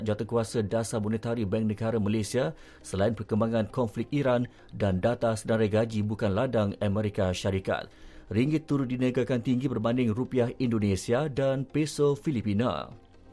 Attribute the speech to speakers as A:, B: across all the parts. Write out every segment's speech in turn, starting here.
A: Jawatankuasa Dasar Monetari Bank Negara Malaysia selain perkembangan konflik Iran dan data senarai gaji bukan ladang Amerika Syarikat. Ringgit turut diniagakan tinggi berbanding rupiah Indonesia dan peso Filipina.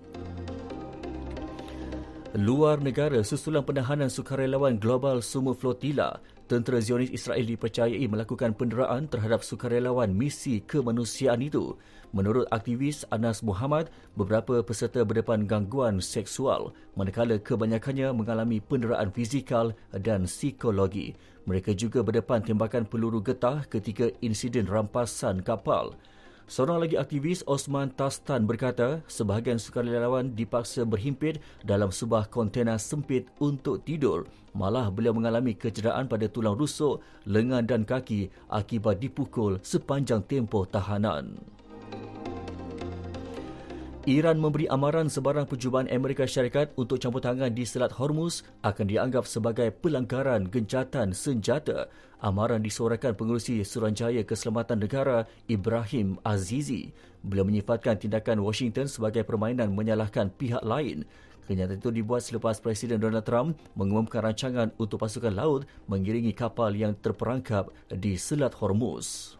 A: Luar negara, susulan penahanan sukarelawan global Semua Flotilla, tentera Zionis Israel dipercayai melakukan penderaan terhadap sukarelawan misi kemanusiaan itu. Menurut aktivis Anas Muhammad, beberapa peserta berdepan gangguan seksual, manakala kebanyakannya mengalami penderaan fizikal dan psikologi. Mereka juga berdepan tembakan peluru getah ketika insiden rampasan kapal. Seorang lagi aktivis, Osman Tastan, berkata sebahagian sukarelawan dipaksa berhimpit dalam sebuah kontena sempit untuk tidur. Malah beliau mengalami kecederaan pada tulang rusuk, lengan dan kaki akibat dipukul sepanjang tempoh tahanan. Iran memberi amaran sebarang percubaan Amerika Syarikat untuk campur tangan di Selat Hormuz akan dianggap sebagai pelanggaran gencatan senjata. Amaran disuarakan Pengerusi Suruhanjaya Keselamatan Negara Ibrahim Azizi. Beliau menyifatkan tindakan Washington sebagai permainan menyalahkan pihak lain. Kenyataan itu dibuat selepas Presiden Donald Trump mengumumkan rancangan untuk pasukan laut mengiringi kapal yang terperangkap di Selat Hormuz.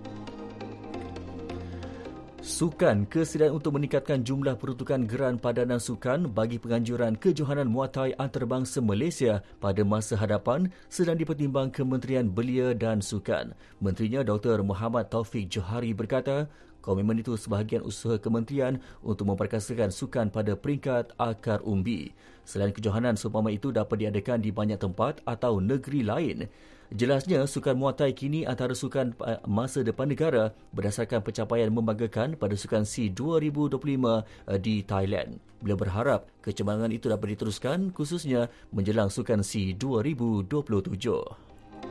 A: Sukan, kesediaan untuk meningkatkan jumlah peruntukan geran padanan sukan bagi penganjuran kejohanan Muay Thai antarabangsa Malaysia pada masa hadapan sedang dipertimbang Kementerian Belia dan Sukan. Menterinya Dr. Muhammad Taufik Johari berkata, komitmen itu sebahagian usaha kementerian untuk memperkasakan sukan pada peringkat akar umbi. Selain kejohanan seumpama itu dapat diadakan di banyak tempat atau negeri lain. Jelasnya, sukan Muay Thai kini antara sukan masa depan negara berdasarkan pencapaian membanggakan pada Sukan SEA 2025 di Thailand. Beliau berharap kecembangan itu dapat diteruskan khususnya menjelang Sukan SEA 2027.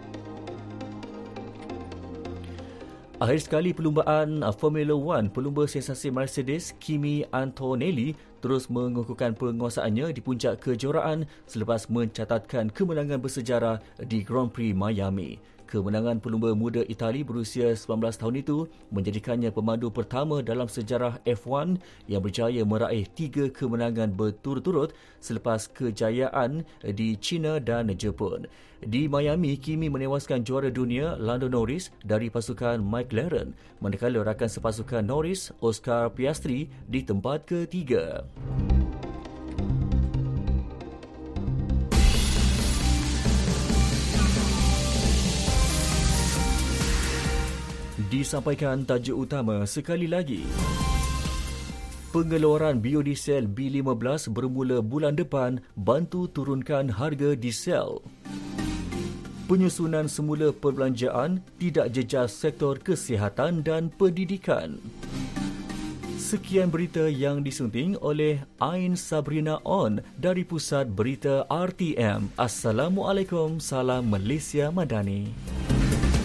A: Akhir sekali perlumbaan Formula One, pelumba sensasi Mercedes Kimi Antonelli terus mengukuhkan penguasaannya di puncak kejuaraan selepas mencatatkan kemenangan bersejarah di Grand Prix Miami. Kemenangan pelumba muda Itali berusia 19 tahun itu menjadikannya pemandu pertama dalam sejarah F1 yang berjaya meraih 3 kemenangan berturut-turut selepas kejayaan di China dan Jepun. Di Miami, Kimi menewaskan juara dunia Lando Norris dari pasukan McLaren, manakala rakan sepasukan Norris, Oscar Piastri, di tempat ketiga. Disampaikan tajuk utama sekali lagi. Pengeluaran biodiesel B15 bermula bulan depan bantu turunkan harga diesel. Penyusunan semula perbelanjaan tidak jejas sektor kesihatan dan pendidikan. Sekian berita yang disunting oleh Ain Sabrina On dari Pusat Berita RTM. Assalamualaikum, salam Malaysia Madani.